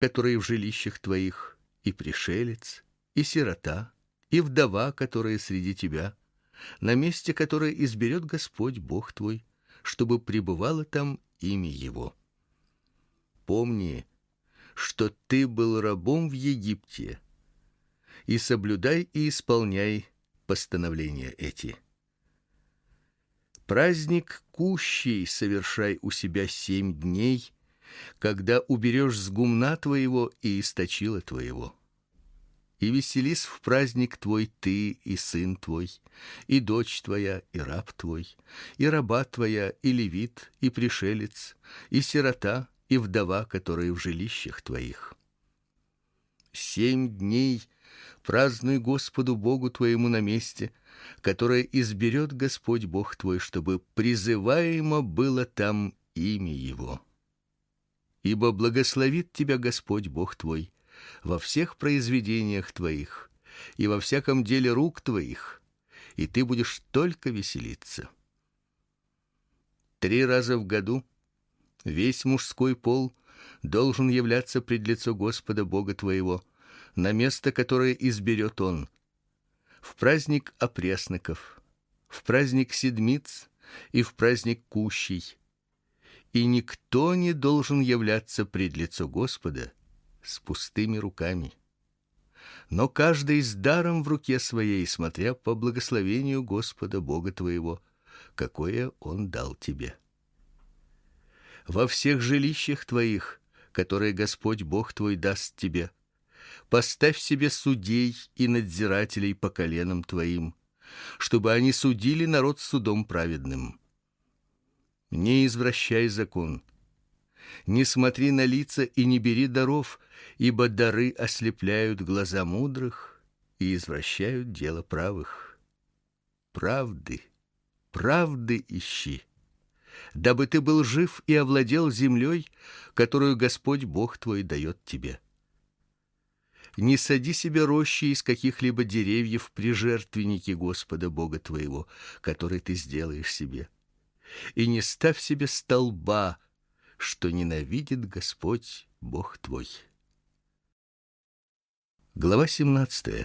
которые в жилищах твоих, и пришелец, и сирота, и вдова, которые среди тебя, на месте, которое изберет Господь Бог твой, чтобы пребывало там имя Его. Помни, что ты был рабом в Египте, и соблюдай и исполняй постановления эти. Праздник кущей совершай у себя 7 дней, когда уберешь с гумна твоего и источила твоего. И веселись в праздник твой ты и сын твой, и дочь твоя, и раб твой, и раба твоя, и левит, и пришелец, и сирота, и вдова, которые в жилищах твоих. 7 дней празднуй Господу Богу твоему на месте, которое изберет Господь Бог твой, чтобы призываемо было там имя Его. Ибо благословит тебя Господь Бог твой во всех произведениях твоих и во всяком деле рук твоих, и ты будешь только веселиться. 3 раза в году весь мужской пол должен являться пред лицо Господа Бога твоего на место, которое изберет Он: в праздник опресноков, в праздник седмиц и в праздник кущей. И никто не должен являться пред лицо Господа с пустыми руками, но каждый с даром в руке своей, смотря по благословению Господа Бога твоего, какое Он дал тебе. Во всех жилищах твоих, которые Господь Бог твой даст тебе, поставь себе судей и надзирателей по коленам твоим, чтобы они судили народ судом праведным. Не извращай закон, не смотри на лица и не бери даров, ибо дары ослепляют глаза мудрых и извращают дело правых. Правды ищи, дабы ты был жив и овладел землей, которую Господь Бог твой дает тебе. Не сади себе рощи из каких-либо деревьев при жертвеннике Господа Бога твоего, который ты сделаешь себе, и не ставь себе столба, что ненавидит Господь Бог твой. Глава 17.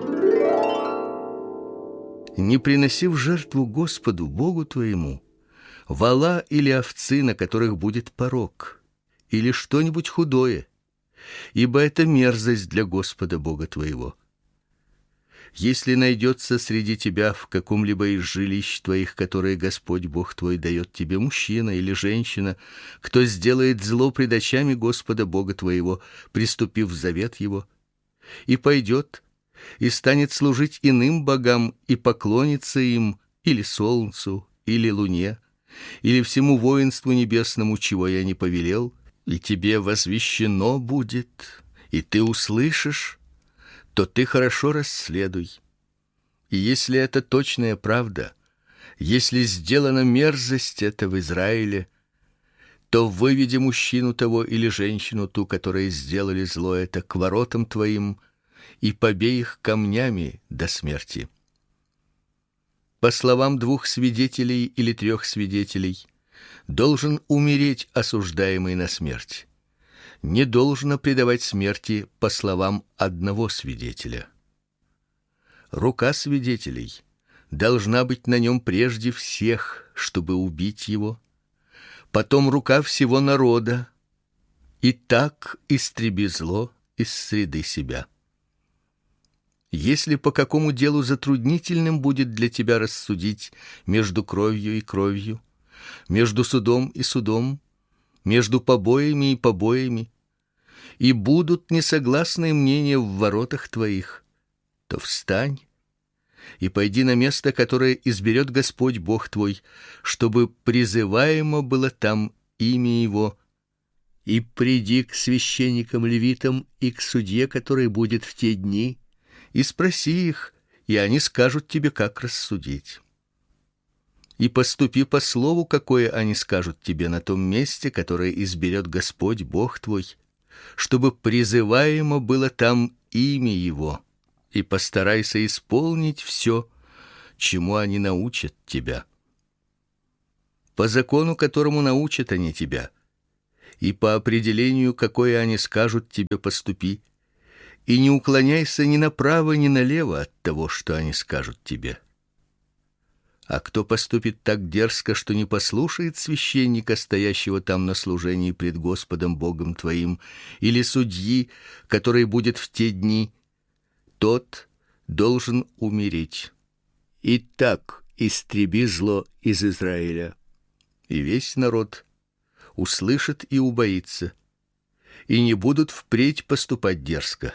Не приноси в жертву Господу Богу твоему вола или овцы, на которых будет порок, или что-нибудь худое, ибо это мерзость для Господа Бога твоего. Если найдется среди тебя в каком-либо из жилищ твоих, которые Господь Бог твой дает тебе, мужчина или женщина, кто сделает зло пред очами Господа Бога твоего, приступив в завет Его, и пойдет и станет служить иным богам и поклонится им, или солнцу, или луне, или всему воинству небесному, чего я не повелел, и тебе возвещено будет, и ты услышишь, то ты хорошо расследуй. И если это точная правда, если сделана мерзость эта в Израиле, то выведи мужчину того или женщину ту, которые сделали зло это, к воротам твоим, и побей их камнями до смерти. По словам 2 свидетелей или 3 свидетелей, должен умереть осуждаемый на смерть. Не должно предавать смерти по словам 1 свидетеля. Рука свидетелей должна быть на нем прежде всех, чтобы убить его, потом рука всего народа, и так истреби зло из среды себя. Если по какому делу затруднительным будет для тебя рассудить между кровью и кровью, между судом и судом, между побоями и побоями, и будут несогласные мнения в воротах твоих, то встань и пойди на место, которое изберет Господь Бог твой, чтобы призываемо было там имя Его, и приди к священникам-левитам и к судье, который будет в те дни, и спроси их, и они скажут тебе, как рассудить. И поступи по слову, какое они скажут тебе на том месте, которое изберет Господь Бог твой, чтобы призываемо было там имя Его, и постарайся исполнить все, чему они научат тебя. По закону, которому научат они тебя, и по определению, какое они скажут тебе, поступи, и не уклоняйся ни направо, ни налево от того, что они скажут тебе. А кто поступит так дерзко, что не послушает священника, стоящего там на служении пред Господом Богом твоим, или судьи, который будет в те дни, тот должен умереть. Итак, истреби зло из Израиля. И весь народ услышит и убоится, и не будут впредь поступать дерзко.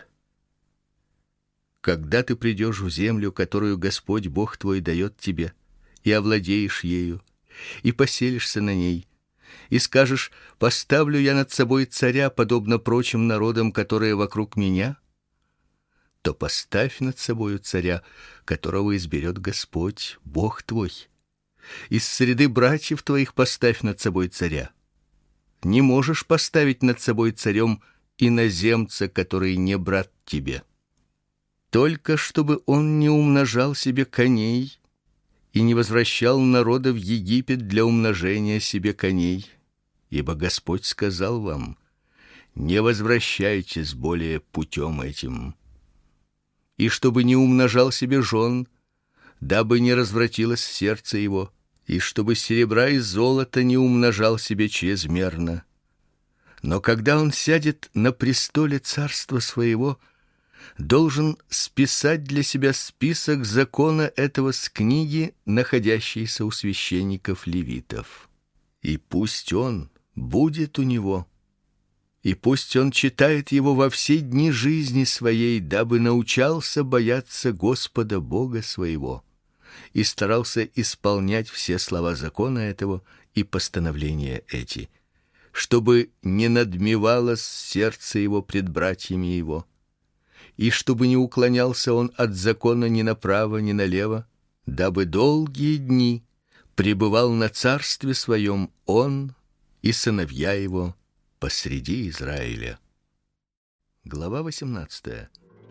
Когда ты придешь в землю, которую Господь Бог твой дает тебе, и овладеешь ею, и поселишься на ней, и скажешь: поставлю я над собой царя, подобно прочим народам, которые вокруг меня, то поставь над собою царя, которого изберет Господь Бог твой. Из среды братьев твоих поставь над собой царя. Не можешь поставить над собой царем иноземца, который не брат тебе. Только чтобы он не умножал себе коней и не возвращал народа в Египет для умножения себе коней, ибо Господь сказал вам: не возвращайтесь более путем этим. И чтобы не умножал себе жен, дабы не развратилось сердце его, и чтобы серебра и золота не умножал себе чрезмерно. Но когда он сядет на престоле царства своего, должен списать для себя список закона этого с книги, находящейся у священников левитов. И пусть он будет у него, и пусть он читает его во все дни жизни своей, дабы научался бояться Господа Бога своего и старался исполнять все слова закона этого и постановления эти, чтобы не надмевалось сердце его пред братьями его, и чтобы не уклонялся он от закона ни направо, ни налево, дабы долгие дни пребывал на царстве своем он и сыновья его посреди Израиля. Глава 18.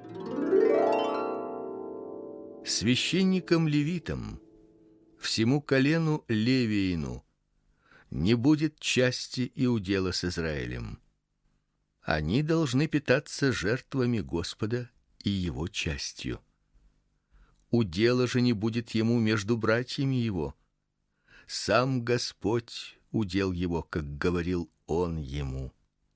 Священникам-левитам, всему колену Левиину, не будет части и удела с Израилем. Они должны питаться жертвами Господа и его частью. Удела же не будет ему между братьями его. Сам Господь удел его, как говорил он ему.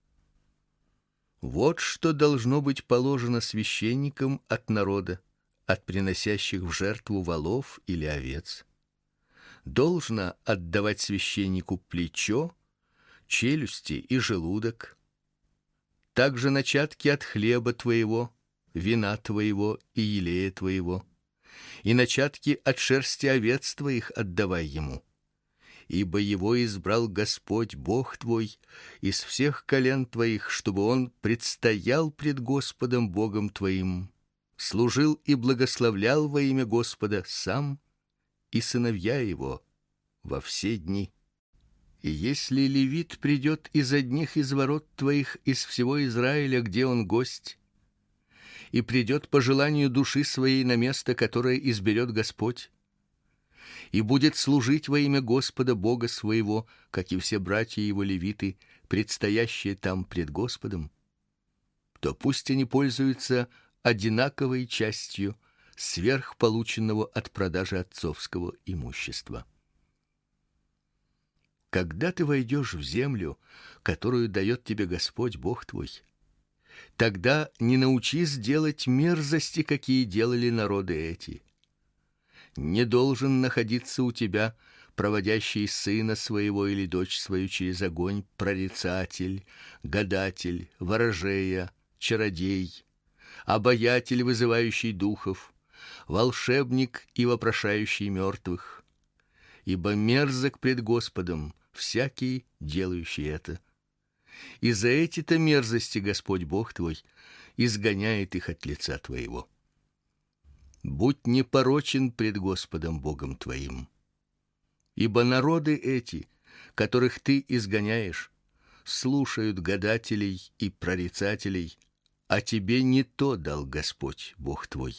Вот что должно быть положено священникам от народа, от приносящих в жертву волов или овец. Должно отдавать священнику плечо, челюсти и желудок, также начатки от хлеба твоего, вина твоего и елея твоего, и начатки от шерсти овец твоих отдавай ему. Ибо его избрал Господь Бог твой из всех колен твоих, чтобы он предстоял пред Господом Богом твоим, служил и благословлял во имя Господа сам и сыновья его во все дни. И если левит придет из одних из ворот твоих из всего Израиля, где он гость, и придет по желанию души своей на место, которое изберет Господь, и будет служить во имя Господа Бога своего, как и все братья его левиты, предстоящие там пред Господом, то пусть они пользуются одинаковой частью сверх полученного от продажи отцовского имущества. Когда ты войдешь в землю, которую дает тебе Господь Бог твой, тогда не научись делать мерзости, какие делали народы эти. Не должен находиться у тебя проводящий сына своего или дочь свою через огонь прорицатель, гадатель, ворожея, чародей, обаятель, вызывающий духов, волшебник и вопрошающий мертвых. Ибо мерзок пред Господом всякий, делающий это. И за эти-то мерзости Господь Бог твой изгоняет их от лица твоего. Будь непорочен пред Господом Богом твоим. Ибо народы эти, которых ты изгоняешь, слушают гадателей и прорицателей, а тебе не то дал Господь Бог твой.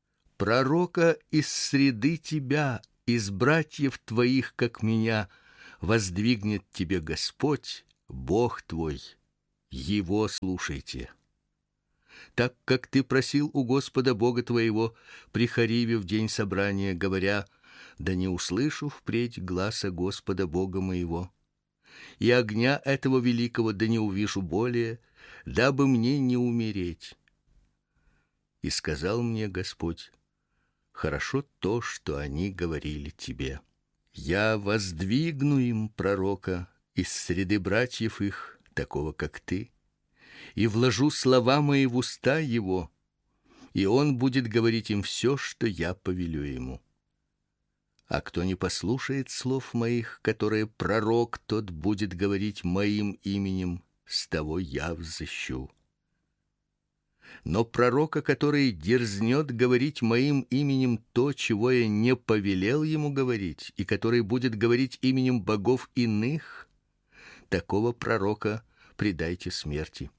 Пророка из среды тебя, из братьев твоих, как меня, воздвигнет тебе Господь, Бог твой, Его слушайте. Так как ты просил у Господа Бога твоего при Хориве в день собрания, говоря: да не услышу впредь гласа Господа Бога моего, и огня этого великого да не увижу более, дабы мне не умереть. И сказал мне Господь: хорошо то, что они говорили тебе. Я воздвигну им пророка из среды братьев их, такого как ты, и вложу слова мои в уста его, и он будет говорить им все, что я повелю ему. А кто не послушает слов моих, которые пророк, тот будет говорить моим именем, с того я взыщу. Но пророка, который дерзнет говорить моим именем то, чего я не повелел ему говорить, и который будет говорить именем богов иных, такого пророка предайте смерти.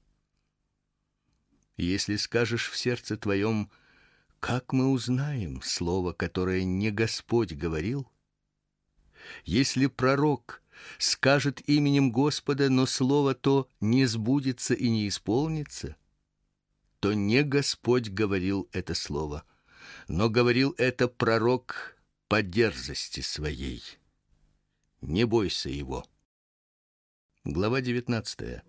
Если скажешь в сердце твоем: как мы узнаем слово, которое не Господь говорил? Если пророк скажет именем Господа, но слово то не сбудется и не исполнится, то не Господь говорил это слово, но говорил это пророк по дерзости своей. Не бойся его. Глава 19.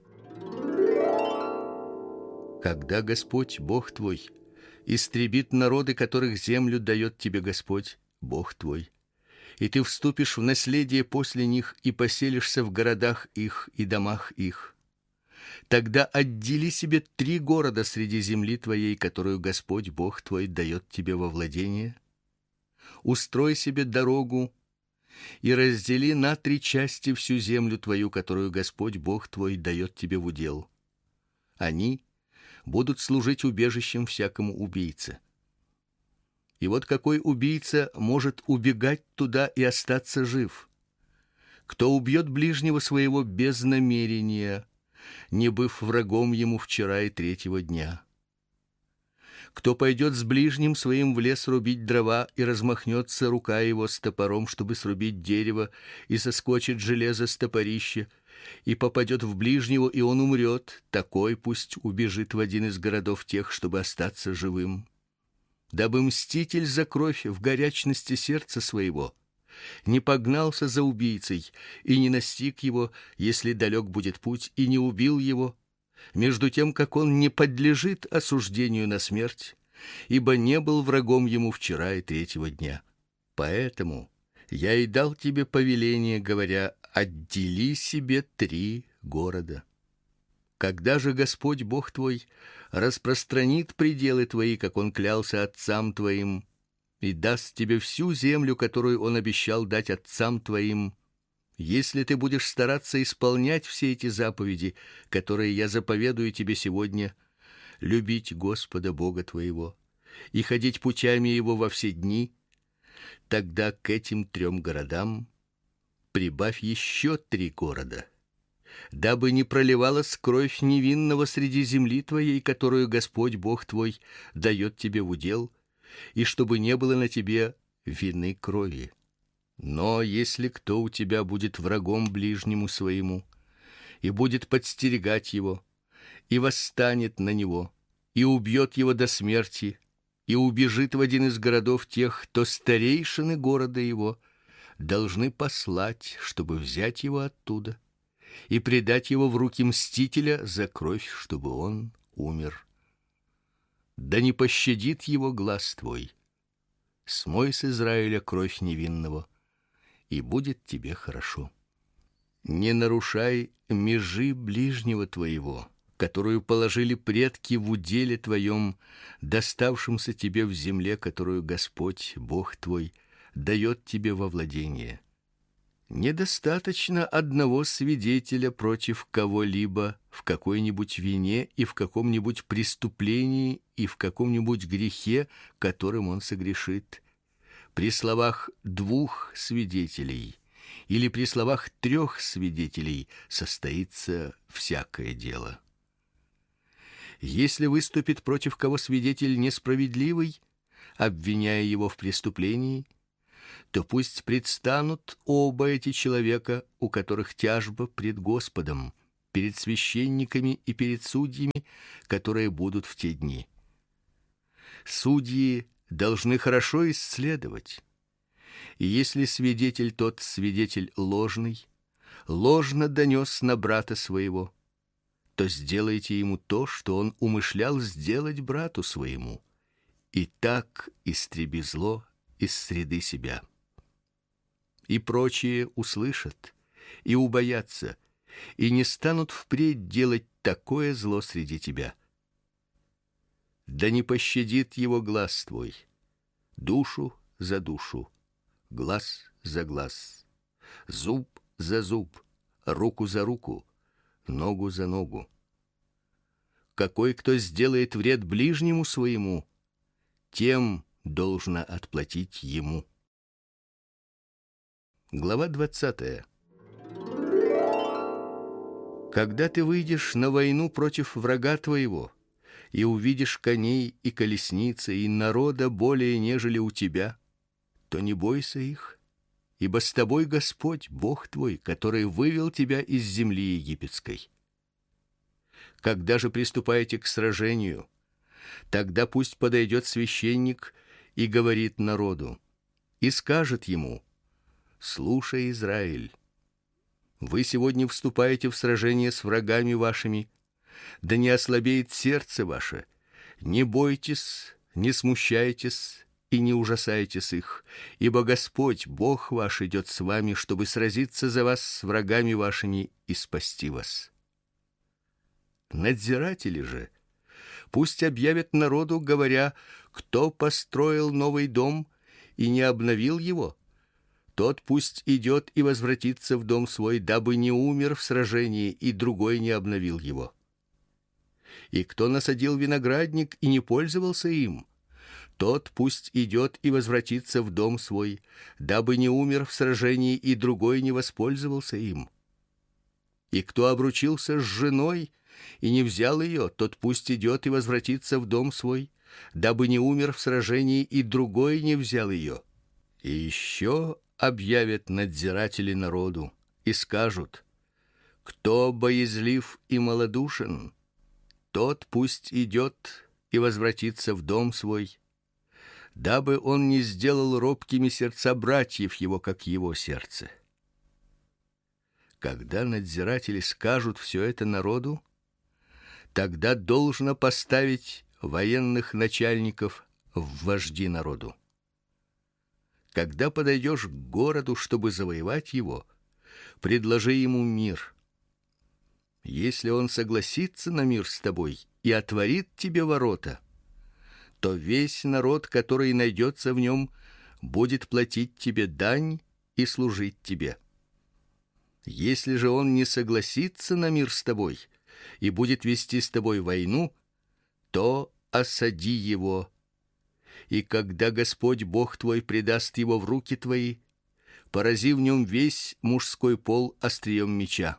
Когда Господь, Бог твой, истребит народы, которых землю дает тебе Господь, Бог твой, и ты вступишь в наследие после них и поселишься в городах их и домах их, тогда отдели себе 3 города среди земли твоей, которую Господь Бог твой дает тебе во владение. Устрой себе дорогу и раздели на 3 части всю землю твою, которую Господь Бог твой дает тебе в удел. Они будут служить убежищем всякому убийце. И вот какой убийца может убегать туда и остаться жив? Кто убьет ближнего своего без намерения, не быв врагом ему вчера и 3-го дня? Кто пойдет с ближним своим в лес рубить дрова, и размахнется рука его с топором, чтобы срубить дерево, и соскочит железо с топорища, и попадет в ближнего, и он умрет, такой пусть убежит в один из городов тех, чтобы остаться живым. Дабы мститель за кровь в горячности сердца своего не погнался за убийцей и не настиг его, если далек будет путь, и не убил его, между тем, как он не подлежит осуждению на смерть, ибо не был врагом ему вчера и 3-го дня. Поэтому я и дал тебе повеление, говоря: отдели себе 3 города. Когда же Господь Бог твой распространит пределы твои, как Он клялся отцам твоим, и даст тебе всю землю, которую Он обещал дать отцам твоим, если ты будешь стараться исполнять все эти заповеди, которые я заповедую тебе сегодня, любить Господа Бога твоего и ходить путями Его во все дни, тогда к этим 3 городам прибавь еще 3 города, дабы не проливалась кровь невинного среди земли твоей, которую Господь Бог твой дает тебе в удел, и чтобы не было на тебе вины крови. Но если кто у тебя будет врагом ближнему своему и будет подстерегать его, и восстанет на него, и убьет его до смерти, и убежит в один из городов тех, то старейшины города его должны послать, чтобы взять его оттуда и предать его в руки мстителя за кровь, чтобы он умер. Да не пощадит его глаз твой. Смой с Израиля кровь невинного, и будет тебе хорошо. Не нарушай межи ближнего твоего, которую положили предки в уделе твоем, доставшемся тебе в земле, которую Господь, Бог твой, дает тебе во владение. Недостаточно одного свидетеля против кого-либо в какой-нибудь вине и в каком-нибудь преступлении и в каком-нибудь грехе, которым он согрешит. При словах 2 свидетелей или при словах 3 свидетелей состоится всякое дело. Если выступит против кого свидетель несправедливый, обвиняя его в преступлении, то пусть предстанут оба эти человека, у которых тяжба пред Господом, перед священниками и перед судьями, которые будут в те дни. Судьи должны хорошо исследовать. И если свидетель тот свидетель ложный, ложно донес на брата своего, то сделайте ему то, что он умышлял сделать брату своему, и так истреби зло из среды себя. И прочие услышат и убоятся, и не станут впредь делать такое зло среди тебя. Да не пощадит его глаз твой, душу за душу, глаз за глаз, зуб за зуб, руку за руку, ногу за ногу. Какой кто сделает вред ближнему своему, тем должно отплатить ему. Глава 20. Когда ты выйдешь на войну против врага твоего и увидишь коней и колесницы и народа более нежели у тебя, то не бойся их, ибо с тобой Господь, Бог твой, который вывел тебя из земли египетской. Когда же приступаете к сражению, тогда пусть подойдет священник и говорит народу, и скажет ему: слушай, Израиль, вы сегодня вступаете в сражение с врагами вашими, да не ослабеет сердце ваше, не бойтесь, не смущайтесь и не ужасайтесь их, ибо Господь, Бог ваш, идет с вами, чтобы сразиться за вас с врагами вашими и спасти вас. Надзиратели же пусть объявят народу, говоря: кто построил новый дом и не обновил его, тот пусть идет и возвратится в дом свой, дабы не умер в сражении и другой не обновил его. И кто насадил виноградник и не пользовался им, тот пусть идет и возвратится в дом свой, дабы не умер в сражении и другой не воспользовался им. И кто обручился с женой и не взял ее, тот пусть идет и возвратится в дом свой, дабы не умер в сражении и другой не взял ее. И еще объявят надзиратели народу и скажут: кто боязлив и малодушен, тот пусть идет и возвратится в дом свой, дабы он не сделал робкими сердца братьев его, как его сердце. Когда надзиратели скажут все это народу, тогда должно поставить военных начальников в вожди народу. Когда подойдешь к городу, чтобы завоевать его, предложи ему мир. Если он согласится на мир с тобой и отворит тебе ворота, то весь народ, который найдется в нем, будет платить тебе дань и служить тебе. Если же он не согласится на мир с тобой и будет вести с тобой войну, то осади его. И когда Господь Бог твой предаст его в руки твои, порази в нем весь мужской пол острием меча.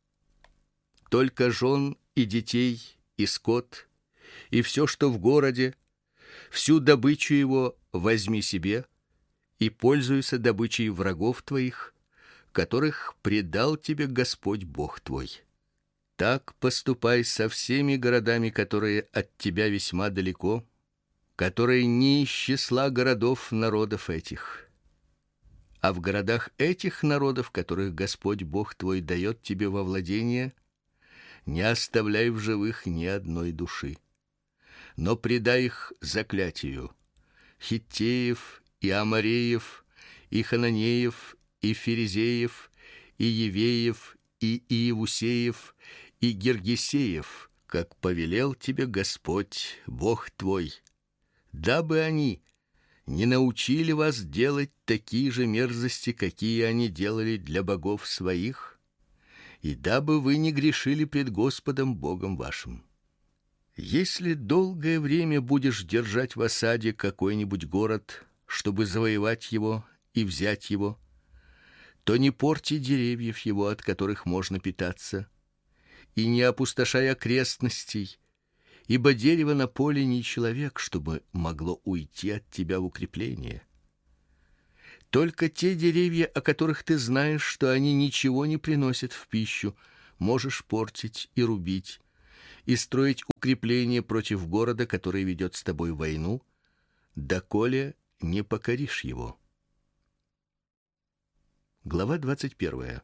Только жен и детей и скот и все, что в городе, всю добычу его возьми себе и пользуйся добычей врагов твоих, которых предал тебе Господь Бог твой. Так поступай со всеми городами, которые от тебя весьма далеко, которые не из числа городов народов этих. А в городах этих народов, которых Господь Бог твой дает тебе во владение, не оставляй в живых ни одной души, но предай их заклятию: хиттеев и амореев, и хананеев, и ферезеев, и евеев, и иевусеев, и гиргесеев, как повелел тебе Господь Бог твой, дабы они не научили вас делать такие же мерзости, какие они делали для богов своих, и дабы вы не грешили пред Господом Богом вашим. Если долгое время будешь держать в осаде какой-нибудь город, чтобы завоевать его и взять его, то не порти деревьев его, от которых можно питаться, и не опустошай окрестностей, ибо дерево на поле не человек, чтобы могло уйти от тебя в укрепление. Только те деревья, о которых ты знаешь, что они ничего не приносят в пищу, можешь портить и рубить, и строить укрепления против города, который ведет с тобой войну, доколе не покоришь его». Глава 21.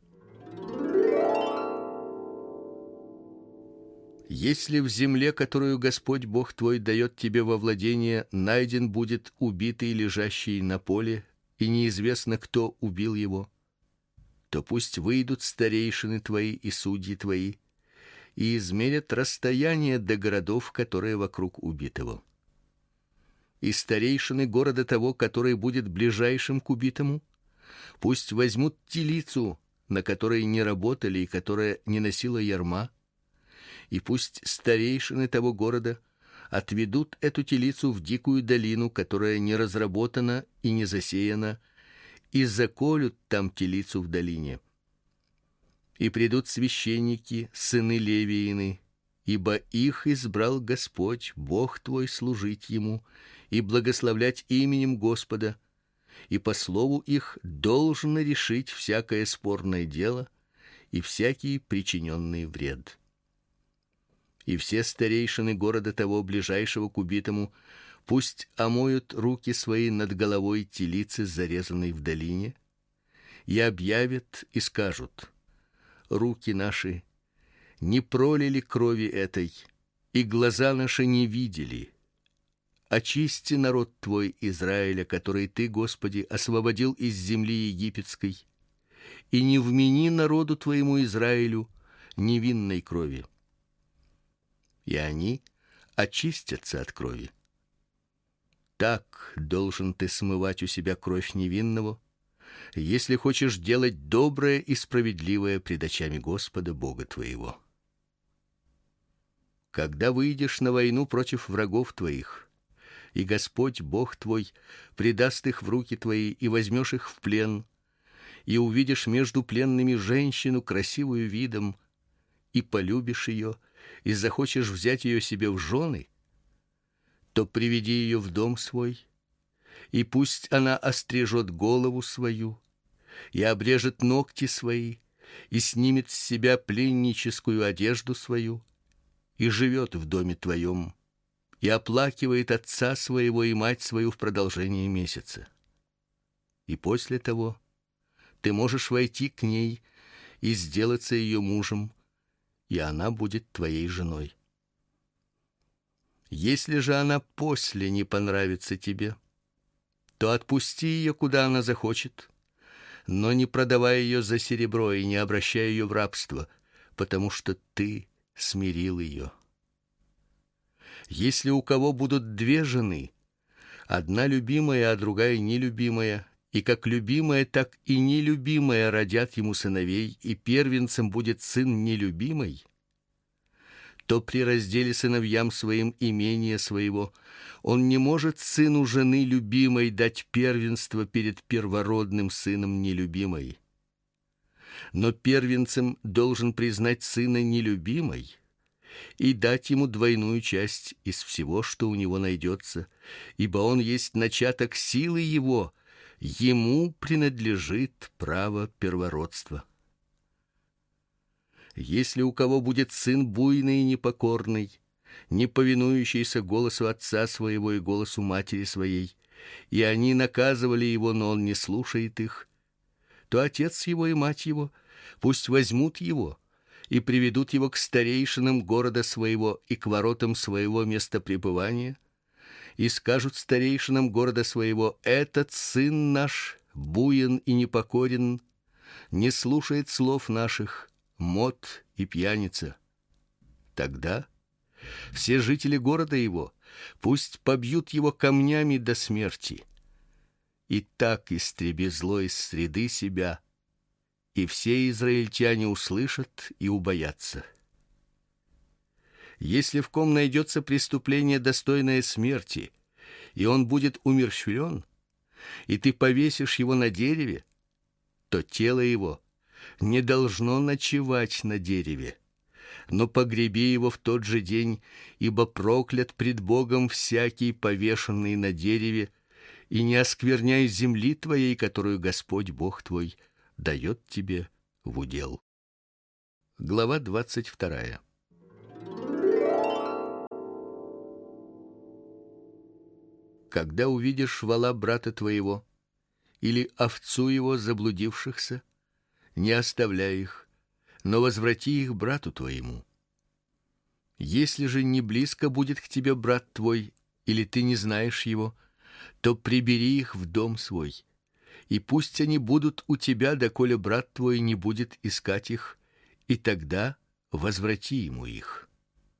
Если в земле, которую Господь Бог твой дает тебе во владение, найден будет убитый, лежащий на поле, и неизвестно, кто убил его, то пусть выйдут старейшины твои и судьи твои и измерят расстояние до городов, которые вокруг убитого. И старейшины города того, который будет ближайшим к убитому, пусть возьмут телицу, на которой не работали и которая не носила ярма, и пусть старейшины того города отведут эту телицу в дикую долину, которая не разработана и не засеяна, и заколют там телицу в долине. И придут священники, сыны Левиины, ибо их избрал Господь, Бог твой, служить ему и благословлять именем Господа, и по слову их должно решить всякое спорное дело и всякий причиненный вред. И все старейшины города того, ближайшего к убитому, пусть омоют руки свои над головой телицы, зарезанной в долине, и объявят и скажут: руки наши не пролили крови этой, и глаза наши не видели. Очисти народ твой Израиля, который ты, Господи, освободил из земли египетской, и не вмени народу твоему Израилю невинной крови. И они очистятся от крови. Так должен ты смывать у себя кровь невинного, если хочешь делать доброе и справедливое пред очами Господа Бога твоего. Когда выйдешь на войну против врагов твоих, и Господь Бог твой предаст их в руки твои, и возьмешь их в плен, и увидишь между пленными женщину красивую видом, и полюбишь ее, и захочешь взять ее себе в жены, то приведи ее в дом свой, и пусть она острижет голову свою, и обрежет ногти свои, и снимет с себя пленническую одежду свою, и живет в доме твоем, и оплакивает отца своего и мать свою в продолжение месяца. И после того ты можешь войти к ней и сделаться ее мужем, и она будет твоей женой. Если же она после не понравится тебе, то отпусти ее, куда она захочет, но не продавай ее за серебро и не обращай ее в рабство, потому что ты смирил ее. Если у кого будут две жены, одна любимая, а другая нелюбимая, и как любимая, так и нелюбимая родят ему сыновей, и первенцем будет сын нелюбимый, то при разделе сыновьям своим имения своего он не может сыну жены любимой дать первенство перед первородным сыном нелюбимой. Но первенцем должен признать сына нелюбимой и дать ему двойную часть из всего, что у него найдется, ибо он есть начаток силы его, ему принадлежит право первородства. Если у кого будет сын буйный и непокорный, не повинующийся голосу отца своего и голосу матери своей, и они наказывали его, но он не слушает их, то отец его и мать его пусть возьмут его и приведут его к старейшинам города своего и к воротам своего места пребывания, и скажут старейшинам города своего: этот сын наш буен и непокорен, не слушает слов наших, мот и пьяница. Тогда все жители города его пусть побьют его камнями до смерти. И так истреби зло из среды себя, и все израильтяне услышат и убоятся. Если в ком найдется преступление, достойное смерти, и он будет умерщвлен, и ты повесишь его на дереве, то тело его не должно ночевать на дереве, но погреби его в тот же день, ибо проклят пред Богом всякий повешенный на дереве, и не оскверняй земли твоей, которую Господь Бог твой дает тебе в удел. Глава 22. Когда увидишь вола брата твоего или овцу его заблудившихся, не оставляй их, но возврати их брату твоему. Если же не близко будет к тебе брат твой, или ты не знаешь его, то прибери их в дом свой, и пусть они будут у тебя, доколе брат твой не будет искать их, и тогда возврати ему их.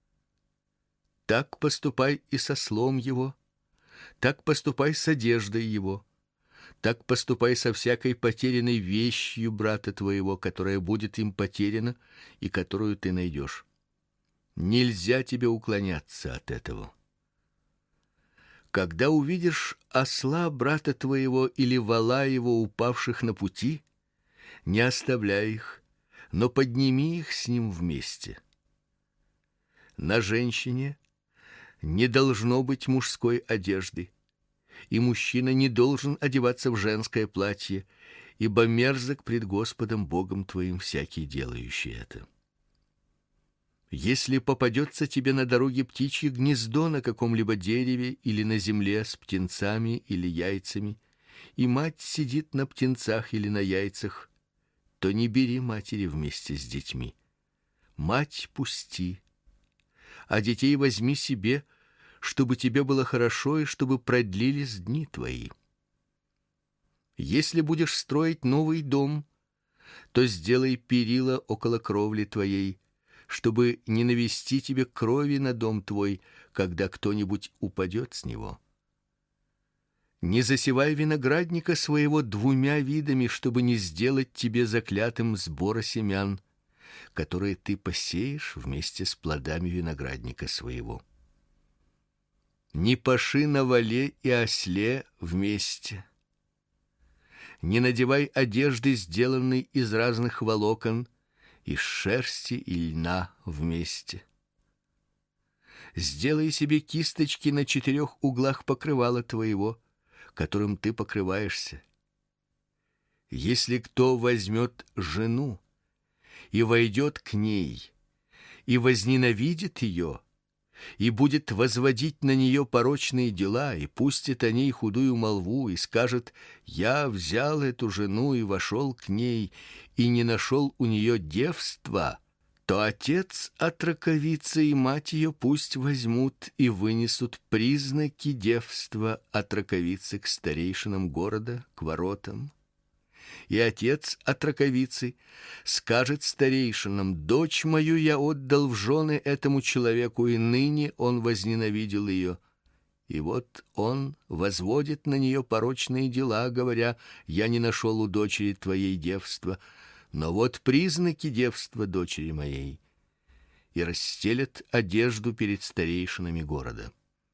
Так поступай и со ослом его, так поступай с одеждой его, так поступай со всякой потерянной вещью брата твоего, которая будет им потеряна и которую ты найдешь. Нельзя тебе уклоняться от этого. Когда увидишь осла брата твоего или вола его, упавших на пути, не оставляй их, но подними их с ним вместе. На женщине не должно быть мужской одежды, и мужчина не должен одеваться в женское платье, ибо мерзок пред Господом Богом твоим всякий делающий это. Если попадется тебе на дороге птичье гнездо на каком-либо дереве или на земле с птенцами или яйцами, и мать сидит на птенцах или на яйцах, то не бери матери вместе с детьми. Мать пусти, а детей возьми себе, чтобы тебе было хорошо и чтобы продлились дни твои. Если будешь строить новый дом, то сделай перила около кровли твоей, чтобы не навести тебе крови на дом твой, когда кто-нибудь упадет с него. Не засевай виноградника своего двумя видами, чтобы не сделать тебе заклятым сбора семян, которые ты посеешь вместе с плодами виноградника своего. Не паши на воле и осле вместе. Не надевай одежды, сделанной из разных волокон, из шерсти и льна вместе. Сделай себе кисточки на 4 углах покрывала твоего, которым ты покрываешься. Если кто возьмет жену и войдет к ней и возненавидит ее, и будет возводить на нее порочные дела, и пустит о ней худую молву, и скажет: «Я взял эту жену и вошел к ней, и не нашел у нее девства», то отец отроковицы и мать ее пусть возьмут и вынесут признаки девства отроковицы к старейшинам города, к воротам. И отец отроковицы скажет старейшинам: «Дочь мою я отдал в жены этому человеку, и ныне он возненавидел ее». И вот он возводит на нее порочные дела, говоря: «Я не нашел у дочери твоей девства, но вот признаки девства дочери моей», и расстелет одежду перед старейшинами города.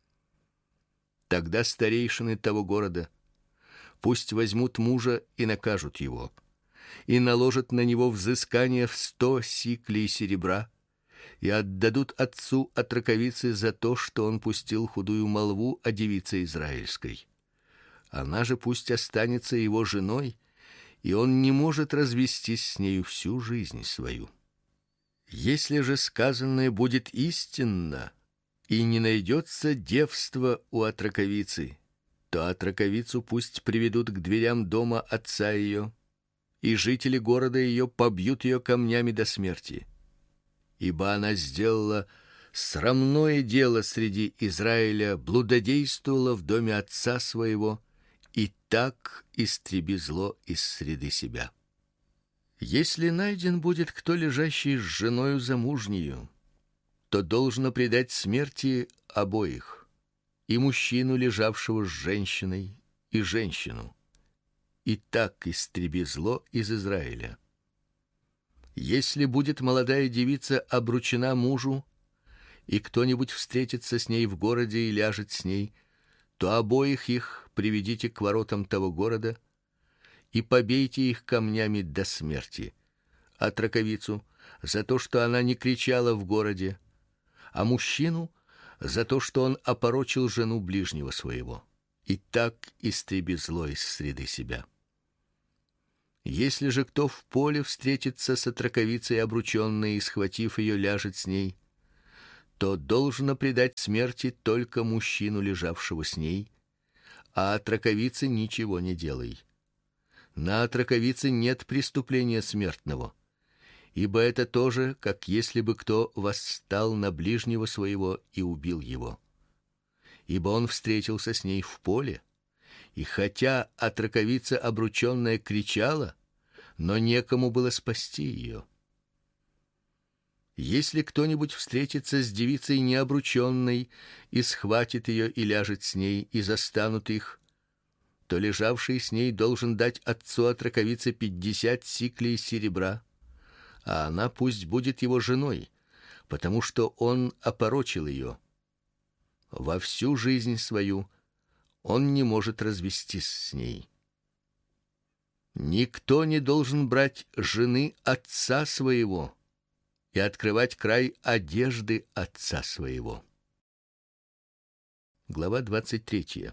Тогда старейшины того города пусть возьмут мужа и накажут его, и наложат на него взыскание в 100 сиклей серебра, и отдадут отцу отроковицы за то, что он пустил худую молву о девице израильской. Она же пусть останется его женой, и он не может развестись с нею всю жизнь свою. Если же сказанное будет истинно, и не найдется девства у отроковицы, то отроковицу пусть приведут к дверям дома отца ее, и жители города ее побьют ее камнями до смерти, ибо она сделала срамное дело среди Израиля, блудодействовала в доме отца своего, и так истреби зло из среды себя. Если найден будет кто, лежащий с женою замужнею, то должно предать смерти обоих, и мужчину, лежавшего с женщиной, и женщину. И так истреби зло из Израиля. Если будет молодая девица обручена мужу, и кто-нибудь встретится с ней в городе и ляжет с ней, то обоих их приведите к воротам того города и побейте их камнями до смерти. Отроковицу за то, что она не кричала в городе, а мужчину за то, что он опорочил жену ближнего своего. и так истреби зло из среды себя. Если же кто в поле встретится с отроковицей обрученной и, схватив ее, ляжет с ней, то должно предать смерти только мужчину, лежавшего с ней, а отроковице ничего не делай. На отроковице нет преступления смертного, ибо это тоже, как если бы кто восстал на ближнего своего и убил его. Ибо он встретился с ней в поле, и хотя отроковица обрученная кричала, но некому было спасти ее. Если кто-нибудь встретится с девицей необрученной и схватит ее и ляжет с ней, и застанут их, то лежавший с ней должен дать отцу отроковицы 50 сиклей серебра, а она пусть будет его женой, потому что он опорочил ее. Во всю жизнь свою он не может развестись с ней. Никто не должен брать жены отца своего и открывать край одежды отца своего. Глава 23.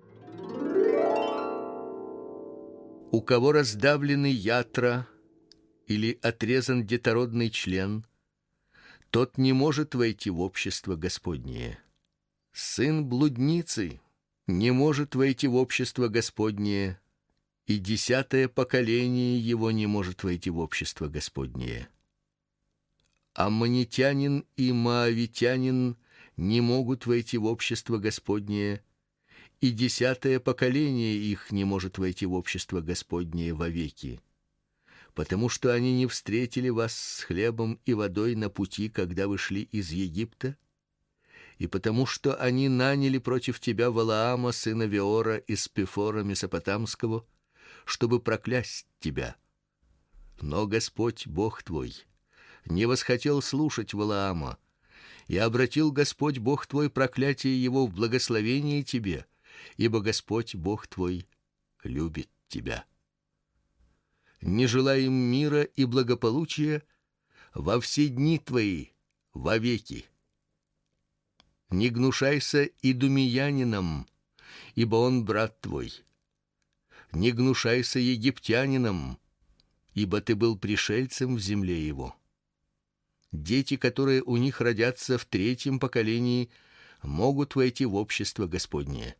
У кого раздавлены ятра или отрезан детородный член, тот не может войти в общество Господнее. Сын блудницы не может войти в общество Господнее, и 10 поколение его не может войти в общество Господнее. Аммонитянин и моавитянин не могут войти в общество Господнее, и 10 поколение их не может войти в общество Господнее вовеки, потому что они не встретили вас с хлебом и водой на пути, когда вы шли из Египта, и потому что они наняли против тебя Валаама, сына Веора, из Пефора Месопотамского, чтобы проклясть тебя. Но Господь Бог твой не восхотел слушать Валаама, и обратил Господь Бог твой проклятие его в благословение тебе, ибо Господь Бог твой любит тебя. Не желай им мира и благополучия во все дни твои вовеки. Не гнушайся идумеянином, ибо он брат твой. Не гнушайся египтянином, ибо ты был пришельцем в земле его. Дети, которые у них родятся в 3 поколении, могут войти в общество Господнее.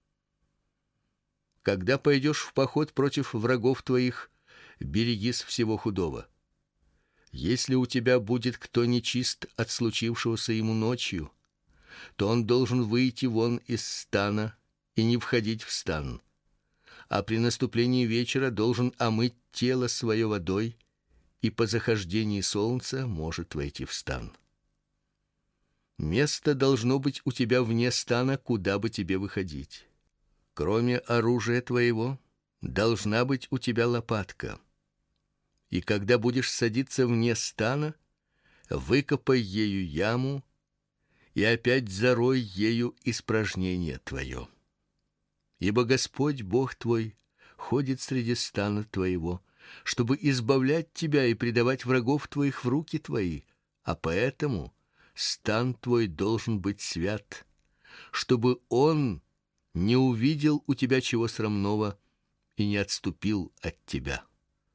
Когда пойдешь в поход против врагов твоих, берегись всего худого. Если у тебя будет кто нечист от случившегося ему ночью, то он должен выйти вон из стана и не входить в стан, а при наступлении вечера должен омыть тело свое водой, и по захождении солнца может войти в стан. Место должно быть у тебя вне стана, куда бы тебе выходить. Кроме оружия твоего, должна быть у тебя лопатка. И когда будешь садиться вне стана, выкопай ею яму и опять зарой ею испражнение твое. Ибо Господь Бог твой ходит среди стана твоего, чтобы избавлять тебя и предавать врагов твоих в руки твои, а поэтому стан твой должен быть свят, чтобы он не увидел у тебя чего срамного и не отступил от тебя.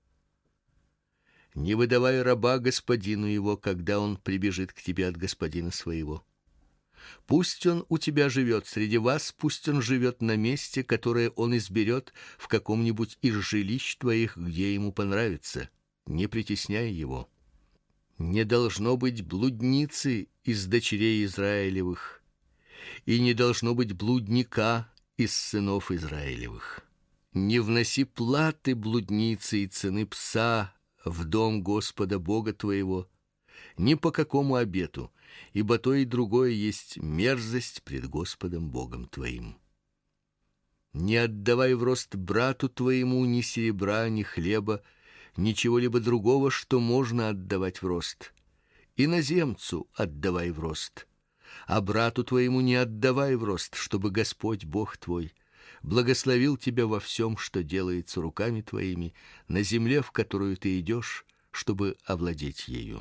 Не выдавай раба господину его, когда он прибежит к тебе от господина своего. Пусть он у тебя живет среди вас, пусть он живет на месте, которое он изберет в каком-нибудь из жилищ твоих, где ему понравится. Не притесняй его. Не должно быть блудницы из дочерей Израилевых, и не должно быть блудника из сынов Израилевых. Не вноси платы блудницы и цены пса в дом Господа Бога твоего, ни по какому обету, ибо то и другое есть мерзость пред Господом Богом твоим. Не отдавай в рост брату твоему ни серебра, ни хлеба, ничего-либо другого, что можно отдавать в рост. Иноземцу отдавай в рост, а брату твоему не отдавай в рост, чтобы Господь Бог твой благословил тебя во всем, что делается руками твоими, на земле, в которую ты идешь, чтобы овладеть ею.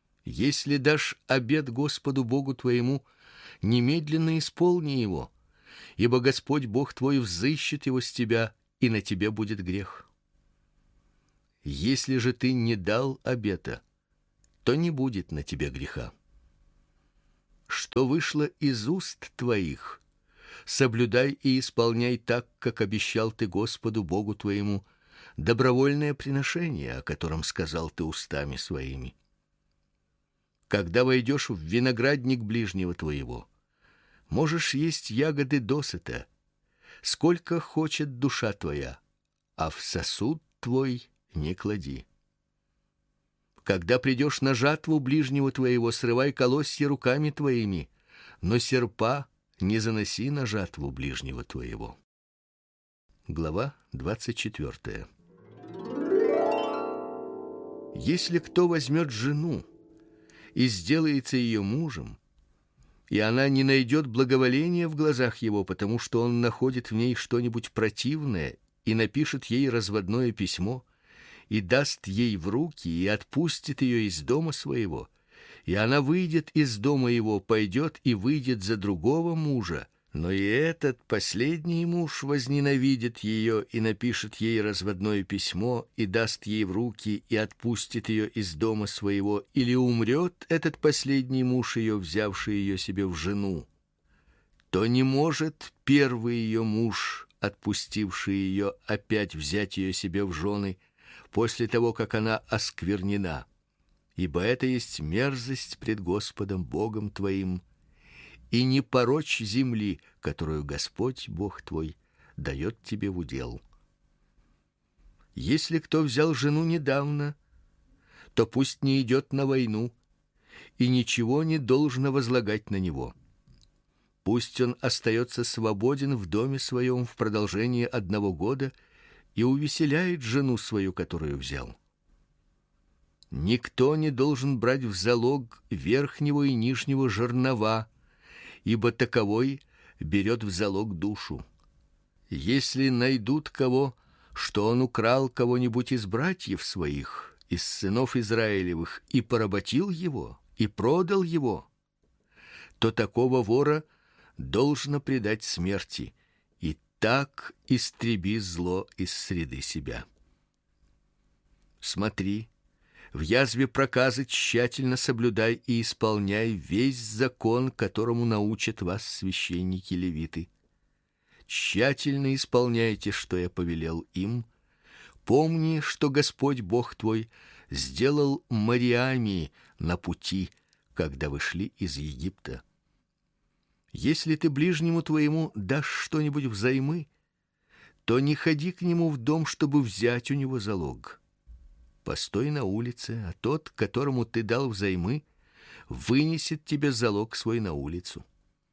Если дашь обет Господу Богу твоему, немедленно исполни его, ибо Господь Бог твой взыщет его с тебя, и на тебе будет грех. Если же ты не дал обета, то не будет на тебе греха. Что вышло из уст твоих, соблюдай и исполняй так, как обещал ты Господу Богу твоему, добровольное приношение, о котором сказал ты устами своими. Когда войдешь в виноградник ближнего твоего, можешь есть ягоды досыта, сколько хочет душа твоя, а в сосуд твой не клади. Когда придешь на жатву ближнего твоего, срывай колосья руками твоими, но серпа не заноси на жатву ближнего твоего. Глава 24. Если кто возьмет жену и сделается ее мужем, и она не найдет благоволения в глазах его, потому что он находит в ней что-нибудь противное, и напишет ей разводное письмо, и даст ей в руки, и отпустит ее из дома своего, и она выйдет из дома его, пойдет и выйдет за другого мужа, но и этот последний муж возненавидит ее и напишет ей разводное письмо, и даст ей в руки, и отпустит ее из дома своего, или умрет этот последний муж ее, взявший ее себе в жену, то не может первый ее муж, отпустивший ее, опять взять ее себе в жены после того, как она осквернена, ибо это есть мерзость пред Господом Богом твоим, и не порочь земли, которую Господь Бог твой дает тебе в удел. Если кто взял жену недавно, то пусть не идет на войну, и ничего не должно возлагать на него. Пусть он остается свободен в доме своем в продолжение 1 года и увеселяет жену свою, которую взял. Никто не должен брать в залог верхнего и нижнего жернова, ибо таковой берет в залог душу. Если найдут кого, что он украл кого-нибудь из братьев своих, из сынов Израилевых, и поработил его, и продал его, то такого вора должно предать смерти, и так истреби зло из среды себя. Смотри, в язве проказы тщательно соблюдай и исполняй весь закон, которому научат вас священники-левиты. Тщательно исполняйте, что я повелел им. Помни, что Господь Бог твой сделал Мариами на пути, когда вы шли из Египта. Если ты ближнему твоему дашь что-нибудь взаймы, то не ходи к нему в дом, чтобы взять у него залог. Постой на улице, а тот, которому ты дал взаймы, вынесет тебе залог свой на улицу.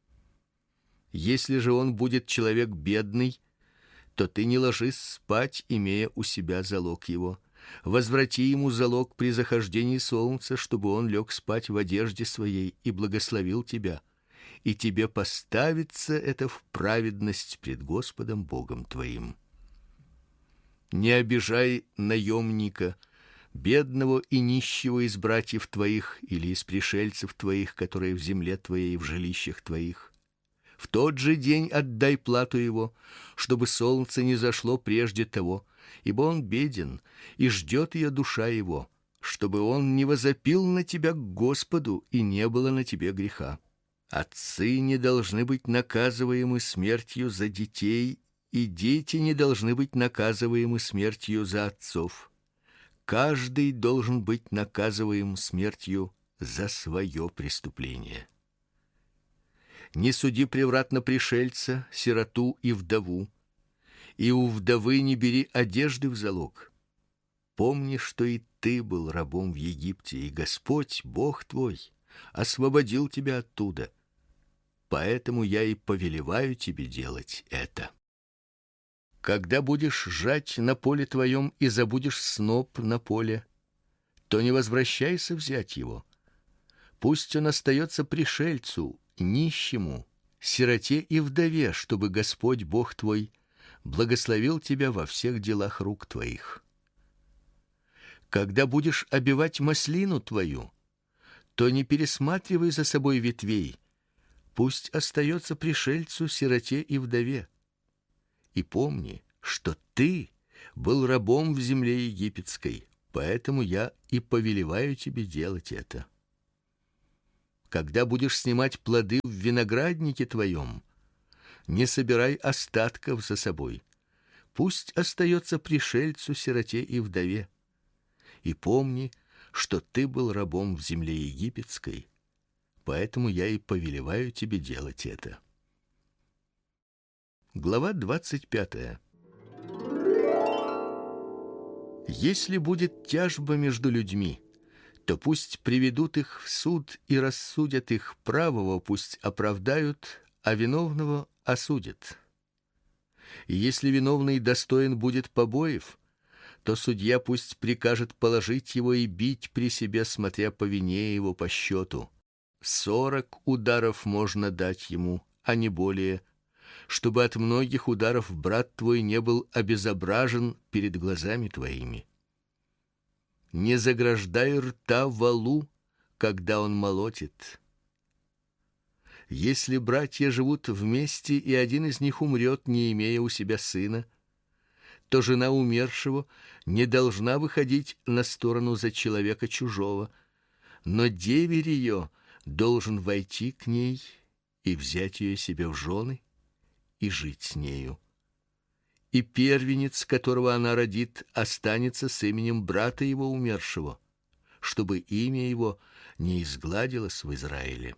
Если же он будет человек бедный, то ты не ложись спать, имея у себя залог его. Возврати ему залог при захождении солнца, чтобы он лег спать в одежде своей и благословил тебя, и тебе поставится это в праведность пред Господом Богом твоим. Не обижай наемника, бедного и нищего из братьев твоих или из пришельцев твоих, которые в земле твоей, в жилищах твоих. В тот же день отдай плату его, чтобы солнце не зашло прежде того, ибо он беден, и ждет ее душа его, чтобы он не возопил на тебя к Господу, и не было на тебе греха. Отцы не должны быть наказываемы смертью за детей, и дети не должны быть наказываемы смертью за отцов. Каждый должен быть наказываем смертью за свое преступление. Не суди превратно пришельца, сироту и вдову, и у вдовы не бери одежды в залог. Помни, что и ты был рабом в Египте, и Господь, Бог твой, освободил тебя оттуда. Поэтому я и повелеваю тебе делать это. Когда будешь жать на поле твоем и забудешь сноп на поле, то не возвращайся взять его. Пусть он остается пришельцу, нищему, сироте и вдове, чтобы Господь Бог твой благословил тебя во всех делах рук твоих. Когда будешь обивать маслину твою, то не пересматривай за собой ветвей, Пусть остается пришельцу, сироте и вдове. И помни, что ты был рабом в земле египетской, поэтому я и повелеваю тебе делать это. Когда будешь снимать плоды в винограднике твоем, не собирай остатков за собой. Пусть остается пришельцу, сироте и вдове. И помни, что ты был рабом в земле египетской, поэтому я и повелеваю тебе делать это. Глава 25. Если будет тяжба между людьми, то пусть приведут их в суд и рассудят их, правого пусть оправдают, а виновного осудят. И если виновный достоин будет побоев, то судья пусть прикажет положить его и бить при себе, смотря по вине его по счету. 40 ударов можно дать ему, а не более, чтобы от многих ударов брат твой не был обезображен перед глазами твоими. Не заграждай рта волу, когда он молотит. Если братья живут вместе, и один из них умрет, не имея у себя сына, то жена умершего не должна выходить на сторону за человека чужого, но деверь ее должен войти к ней и взять ее себе в жены и жить с нею. И первенец, которого она родит, останется с именем брата его умершего, чтобы имя его не изгладилось в Израиле.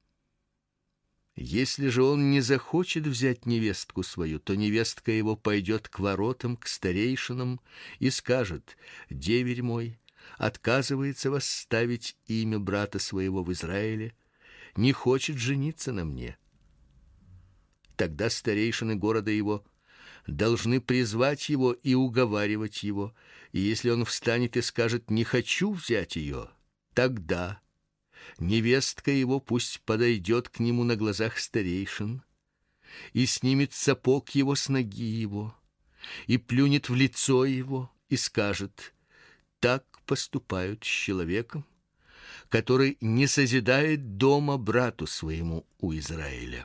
Если же он не захочет взять невестку свою, то невестка его пойдет к воротам, к старейшинам и скажет: деверь мой отказывается восставить имя брата своего в Израиле, не хочет жениться на мне. Тогда старейшины города его должны призвать его и уговаривать его, и если он встанет и скажет: не хочу взять ее, тогда невестка его пусть подойдет к нему на глазах старейшин и снимет сапог его с ноги его и плюнет в лицо его и скажет: так поступают с человеком, который не созидает дома брату своему у Израиля.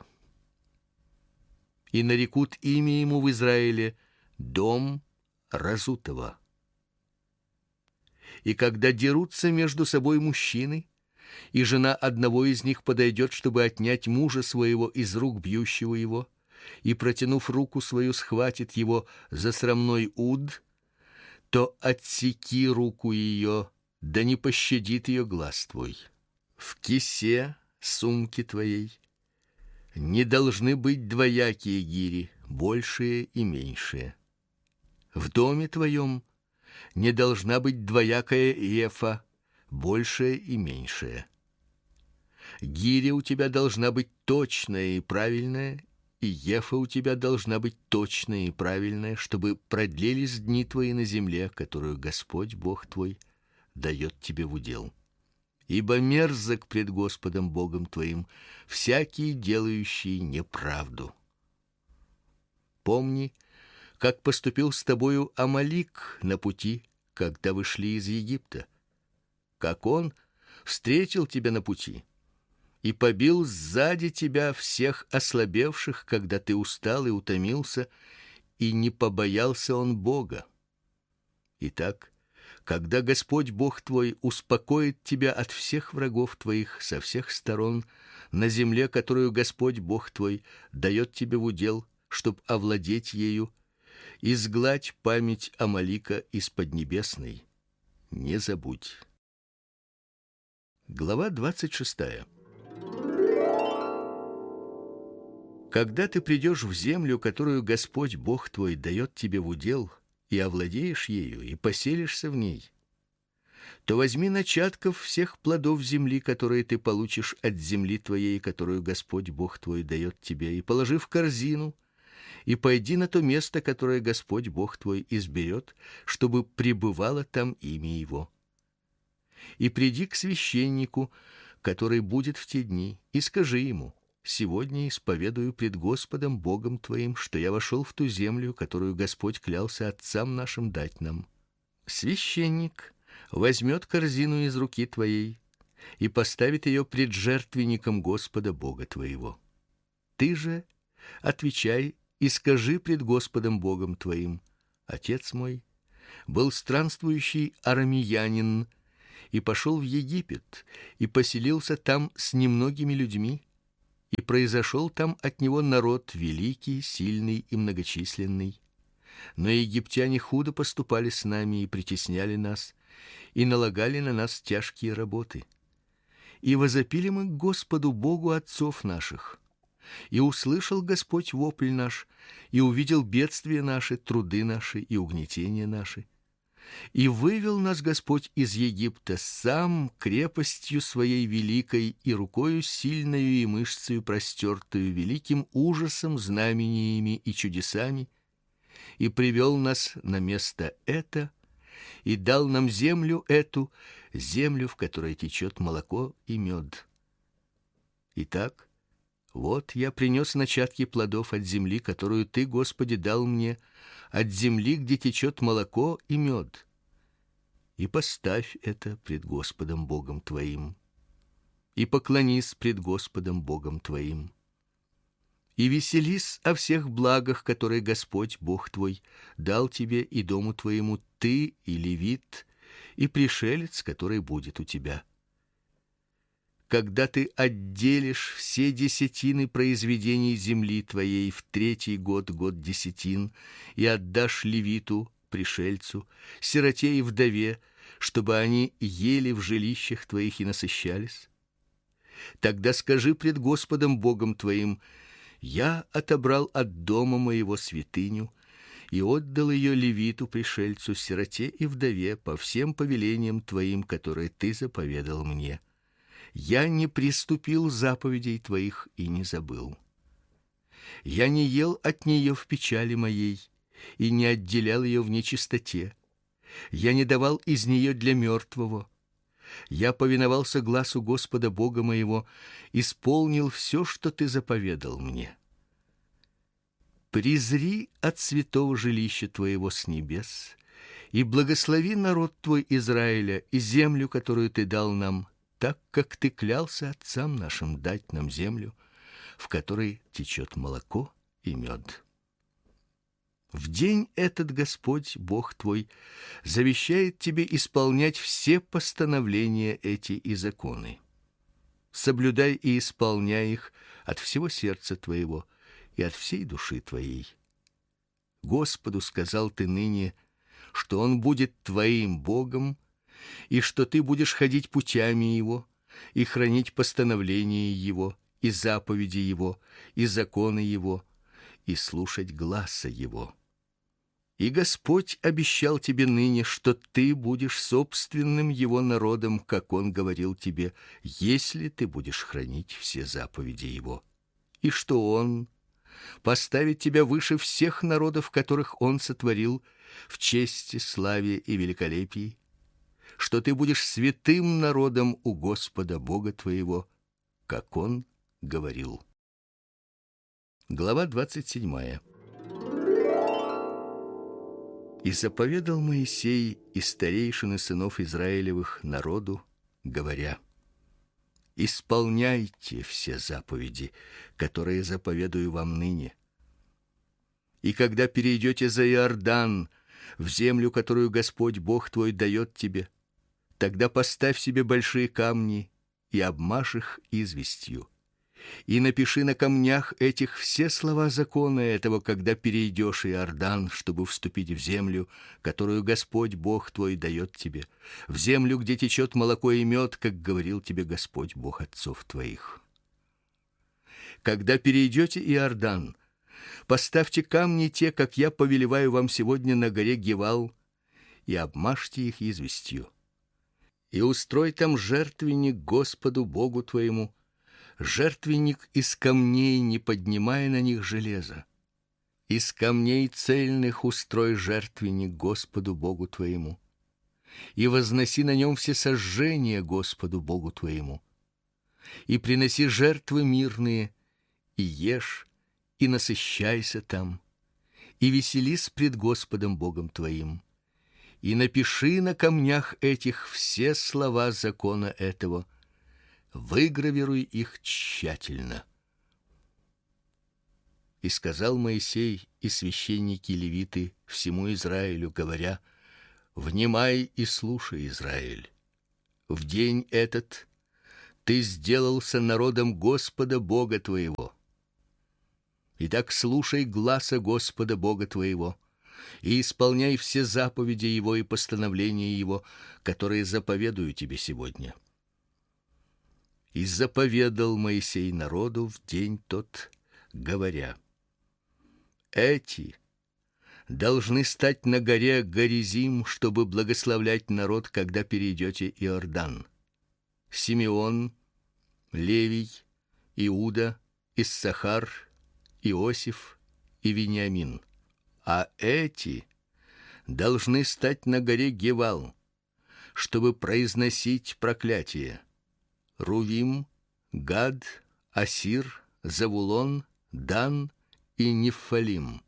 И нарекут имя ему в Израиле дом разутого. И когда дерутся между собой мужчины, и жена одного из них подойдет, чтобы отнять мужа своего из рук бьющего его, и, протянув руку свою, схватит его за срамной уд, то отсеки руку ее, да не пощадит ее глаз твой. В кисе сумки твоей не должны быть двоякие гири, большие и меньшие. В доме твоем не должна быть двоякая ефа, большая и меньшая. Гиря у тебя должна быть точная и правильная, и ефа у тебя должна быть точная и правильная, чтобы продлились дни твои на земле, которую Господь Бог твой дает тебе в удел. Ибо мерзок пред Господом Богом твоим всякий, делающий неправду. Помни, как поступил с тобою Амалик на пути, когда вы шли из Египта, как он встретил тебя на пути и побил сзади тебя всех ослабевших, когда ты устал и утомился, и не побоялся он Бога. Итак, когда Господь Бог твой успокоит тебя от всех врагов твоих со всех сторон на земле, которую Господь Бог твой дает тебе в удел, чтоб овладеть ею, изгладь память Амалика из поднебесной. Не забудь. Глава 26. Когда ты придешь в землю, которую Господь Бог твой дает тебе в удел, и овладеешь ею, и поселишься в ней, то возьми начатков всех плодов земли, которые ты получишь от земли твоей, которую Господь Бог твой дает тебе, и положи в корзину, и пойди на то место, которое Господь Бог твой изберет, чтобы пребывало там имя Его. И приди к священнику, который будет в те дни, и скажи ему: сегодня исповедую пред Господом Богом твоим, что я вошел в ту землю, которую Господь клялся отцам нашим дать нам. Священник возьмет корзину из руки твоей, и поставит ее пред жертвенником Господа Бога твоего. Ты же отвечай и скажи пред Господом Богом твоим: отец мой был странствующий арамеянин, и пошел в Египет, и поселился там с немногими людьми, и произошел там от него народ великий, сильный и многочисленный. Но египтяне худо поступали с нами и притесняли нас, и налагали на нас тяжкие работы. И возопили мы к Господу Богу отцов наших. И услышал Господь вопль наш, и увидел бедствия наши, труды наши и угнетения наши. И вывел нас Господь из Египта сам крепостью своей великой и рукою сильною и мышцею простертою, великим ужасом, знамениями и чудесами, и привел нас на место это, и дал нам землю эту, землю, в которой течет молоко и мед. Итак, вот я принес начатки плодов от земли, которую ты, Господи, дал мне, от земли, где течет молоко и мед. И поставь это пред Господом Богом твоим, и поклонись пред Господом Богом твоим. И веселись о всех благах, которые Господь Бог твой дал тебе и дому твоему, ты и левит, и пришелец, который будет у тебя. Когда ты отделишь все десятины произведений земли твоей в 3-й год, год десятин, и отдашь левиту, пришельцу, сироте и вдове, чтобы они ели в жилищах твоих и насыщались, тогда скажи пред Господом Богом твоим: я отобрал от дома моего святыню и отдал ее левиту, пришельцу, сироте и вдове по всем повелениям твоим, которые ты заповедал мне. Я не приступил заповедей твоих и не забыл. Я не ел от нее в печали моей и не отделял ее в нечистоте. Я не давал из нее для мертвого. Я повиновался гласу Господа Бога моего, исполнил все, что ты заповедал мне. Презри от святого жилища твоего с небес и благослови народ твой Израиля и землю, которую ты дал нам, так как ты клялся отцам нашим дать нам землю, в которой течет молоко и мед. В день этот Господь Бог твой завещает тебе исполнять все постановления эти и законы. Соблюдай и исполняй их от всего сердца твоего и от всей души твоей. Господу сказал ты ныне, что Он будет твоим Богом, и что ты будешь ходить путями Его и хранить постановления Его, и заповеди Его, и законы Его, и слушать гласа Его. И Господь обещал тебе ныне, что ты будешь собственным Его народом, как Он говорил тебе, если ты будешь хранить все заповеди Его, и что Он поставит тебя выше всех народов, которых Он сотворил, в чести, славе и великолепии, что ты будешь святым народом у Господа Бога твоего, как Он говорил. Глава 27. И заповедал Моисей и старейшины сынов Израилевых народу, говоря: исполняйте все заповеди, которые заповедую вам ныне. И когда перейдете за Иордан, в землю, которую Господь Бог твой дает тебе, тогда поставь себе большие камни и обмажь их известью. И напиши на камнях этих все слова закона этого, когда перейдешь Иордан, чтобы вступить в землю, которую Господь Бог твой дает тебе, в землю, где течет молоко и мед, как говорил тебе Господь Бог отцов твоих. Когда перейдете Иордан, поставьте камни те, как я повелеваю вам сегодня на горе Гивал, и обмажьте их известью. И устрой там жертвенник Господу Богу твоему, жертвенник из камней, не поднимая на них железа. Из камней цельных устрой жертвенник Господу Богу твоему, и возноси на нем все сожжения Господу Богу твоему. И приноси жертвы мирные, и ешь, и насыщайся там, и веселись пред Господом Богом твоим. И напиши на камнях этих все слова закона этого, выгравируй их тщательно. И сказал Моисей и священники левиты всему Израилю, говоря: внимай и слушай, Израиль. В день этот ты сделался народом Господа Бога твоего. Итак, слушай гласа Господа Бога твоего и исполняй все заповеди Его и постановления Его, которые заповедую тебе сегодня. И заповедал Моисей народу в день тот, говоря: эти должны стать на горе Горизим, чтобы благословлять народ, когда перейдете Иордан: Симеон, Левий, Иуда, Иссахар, Иосиф и Вениамин. А эти должны стать на горе Гевал, чтобы произносить проклятие: Рувим, Гад, Асир, Завулон, Дан и Нефалим.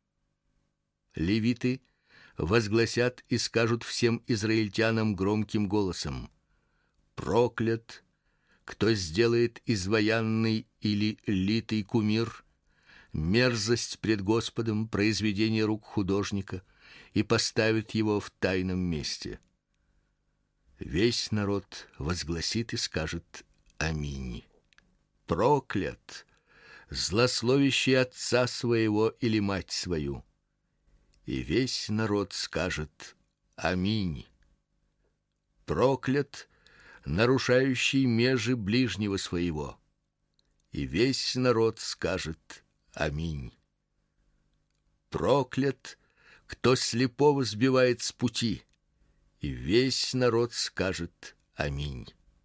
Левиты возгласят и скажут всем израильтянам громким голосом: проклят, кто сделает изваянный или литый кумир, мерзость пред Господом, произведение рук художника, и поставит его в тайном месте. Весь народ возгласит и скажет: аминь. Проклят, злословящий отца своего или мать свою. И весь народ скажет: аминь. Проклят, нарушающий межи ближнего своего. И весь народ скажет: аминь. Проклят, кто слепого сбивает с пути. И весь народ скажет: аминь.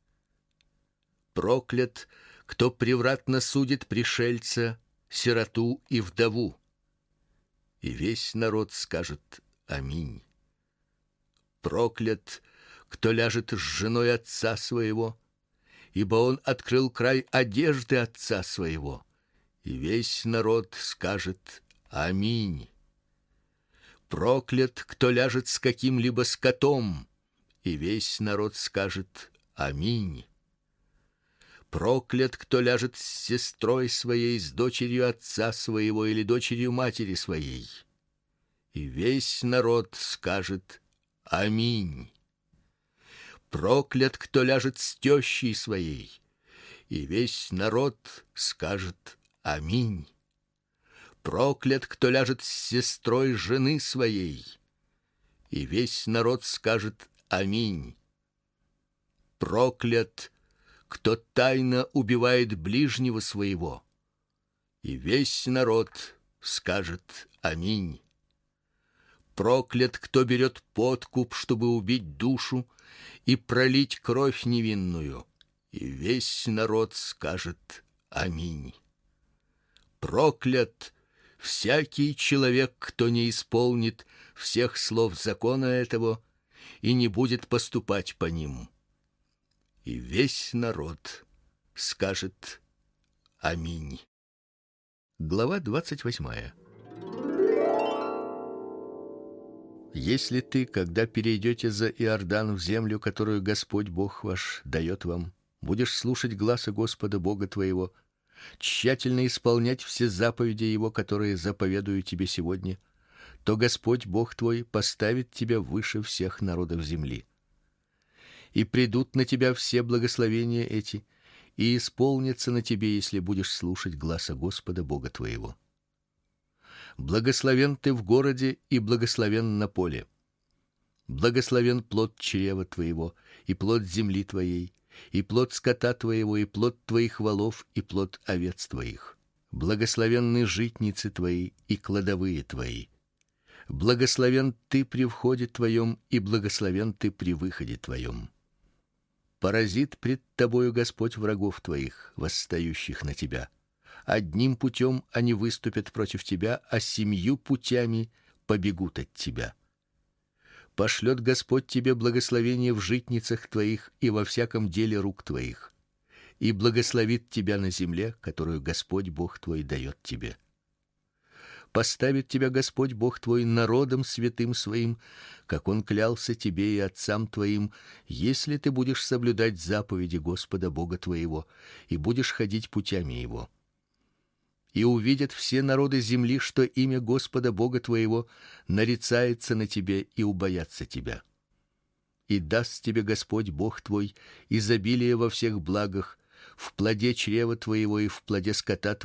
Проклят, кто превратно судит пришельца, сироту и вдову. И весь народ скажет: аминь. Проклят, кто ляжет с женой отца своего, ибо он открыл край одежды отца своего. И весь народ скажет: аминь. Проклят, кто ляжет с каким-либо скотом, и весь народ скажет: аминь. Проклят, кто ляжет с сестрой своей, с дочерью отца своего или дочерью матери своей. И весь народ скажет: аминь. Проклят, кто ляжет с тещей своей, и весь народ скажет: аминь. Проклят, кто ляжет с сестрой жены своей, и весь народ скажет: аминь. Проклят, кто тайно убивает ближнего своего, и весь народ скажет: аминь. Проклят, кто берет подкуп, чтобы убить душу и пролить кровь невинную, и весь народ скажет: аминь. Проклят всякий человек, кто не исполнит всех слов закона этого и не будет поступать по ним. И весь народ скажет: аминь. Глава 28. Если ты, когда перейдете за Иордан в землю, которую Господь Бог ваш дает вам, будешь слушать гласа Господа Бога твоего, тщательно исполнять все заповеди Его, которые заповедую тебе сегодня, то Господь Бог твой поставит тебя выше всех народов земли. И придут на тебя все благословения эти, и исполнятся на тебе, если будешь слушать гласа Господа Бога твоего. Благословен ты в городе и благословен на поле. Благословен плод чрева твоего и плод земли твоей, и плод скота твоего, и плод твоих волов, и плод овец твоих. Благословенны житницы твои и кладовые твои. Благословен ты при входе твоем, и благословен ты при выходе твоем. Поразит пред тобою Господь врагов твоих, восстающих на тебя. Одним путем они выступят против тебя, а 7 путями побегут от тебя. Пошлет Господь тебе благословение в житницах твоих и во всяком деле рук твоих, и благословит тебя на земле, которую Господь Бог твой дает тебе. поставит тебя Господь Бог твой народом святым своим, как он клялся тебе и отцам твоим, если ты будешь соблюдать заповеди Господа Бога твоего и будешь ходить путями его. И увидят все народы земли, что имя Господа Бога твоего нарицается на тебе и убоятся тебя. И даст тебе Господь Бог твой изобилие во всех благах, в плоде чрева твоего и в плоде скота твоего,